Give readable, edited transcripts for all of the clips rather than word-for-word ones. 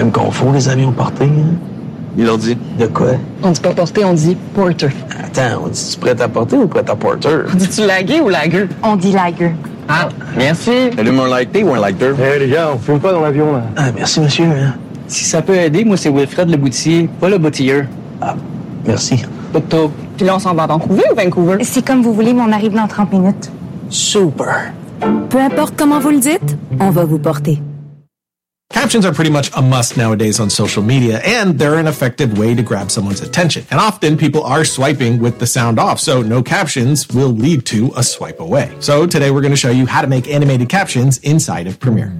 même confond les avions portés. Hein? Ils l'ont dit. De quoi? On dit pas porter, on dit porter. Attends, on dit-tu prêt à porter ou prêt à porter? On dit-tu laguer ou lagueux? On dit lagueux. Ah, merci. Allume un lighté ou un lighter? Les gars, on fume pas dans l'avion, là. Ah, merci, monsieur. Si ça peut aider, moi, c'est Wilfred le boutier, pas le boutilleur. Ah, merci. Pas de trouble. Puis là, on s'en va à Vancouver ou Vancouver? C'est comme vous voulez, mais on arrive dans 30 minutes. Super. Peu importe comment vous le dites, on va vous porter. Captions are pretty much a must nowadays on social media, and they're an effective way to grab someone's attention. And often people are swiping with the sound off, so no captions will lead to a swipe away. So today we're going to show you how to make animated captions inside of Premiere.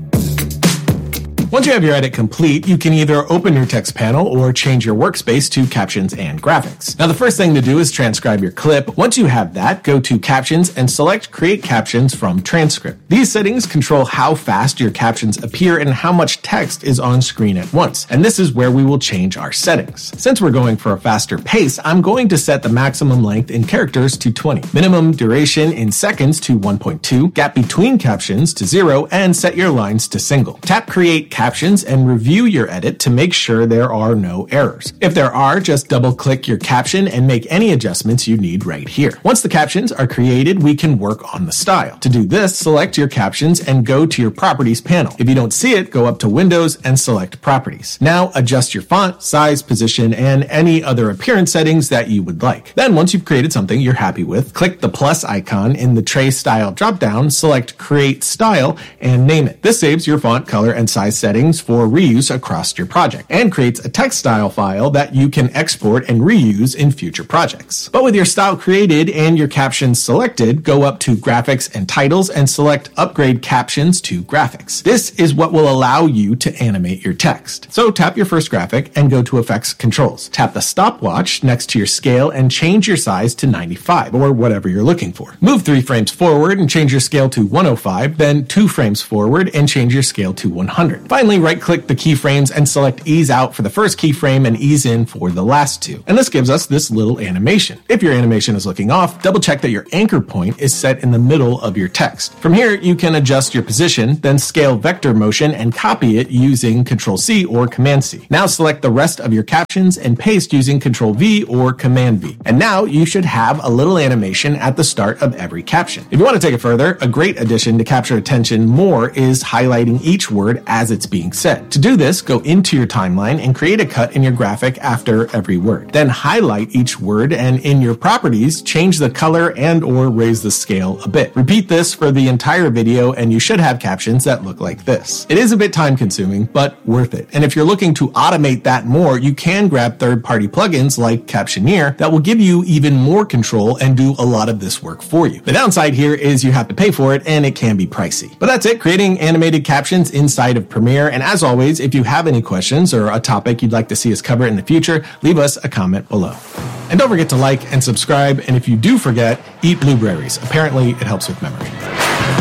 Once you have your edit complete, you can either open your text panel or change your workspace to captions and graphics. Now, the first thing to do is transcribe your clip. Once you have that, go to Captions and select Create Captions from Transcript. These settings control how fast your captions appear and how much text is on screen at once. And this is where we will change our settings. Since we're going for a faster pace, I'm going to set the maximum length in characters to 20, minimum duration in seconds to 1.2, gap between captions to 0, and set your lines to single. Tap Create Captions and review your edit to make sure there are no errors. If there are, just double-click your caption and make any adjustments you need right here. Once the captions are created, we can work on the style. To do this, select your captions and go to your Properties panel. If you don't see it, go up to Windows and select Properties. Now, adjust your font, size, position, and any other appearance settings that you would like. Then, once you've created something you're happy with, click the plus icon in the Tray Style dropdown, select Create Style, and name it. This saves your font, color, and size settings for reuse across your project and creates a text style file that you can export and reuse in future projects. But with your style created and your captions selected, go up to Graphics and Titles and select Upgrade Captions to Graphics. This is what will allow you to animate your text. So tap your first graphic and go to Effects Controls. Tap the stopwatch next to your scale and change your size to 95 or whatever you're looking for. Move 3 frames forward and change your scale to 105, then 2 frames forward and change your scale to 100. Finally, right-click the keyframes and select Ease Out for the first keyframe and Ease In for the last 2. And this gives us this little animation. If your animation is looking off, double-check that your anchor point is set in the middle of your text. From here, you can adjust your position, then scale vector motion and copy it using Ctrl-C or Command-C. Now select the rest of your captions and paste using Ctrl-V or Command-V. And now you should have a little animation at the start of every caption. If you want to take it further, a great addition to capture attention more is highlighting each word as it's being said. To do this, go into your timeline and create a cut in your graphic after every word. Then highlight each word and in your properties, change the color and or raise the scale a bit. Repeat this for the entire video and you should have captions that look like this. It is a bit time consuming, but worth it. And if you're looking to automate that more, you can grab third-party plugins like Captioneer that will give you even more control and do a lot of this work for you. The downside here is you have to pay for it and it can be pricey. But that's it, creating animated captions inside of Premiere. And as always, if you have any questions or a topic you'd like to see us cover in the future, leave us a comment below. And don't forget to like and subscribe. And if you do forget, eat blueberries. Apparently, it helps with memory.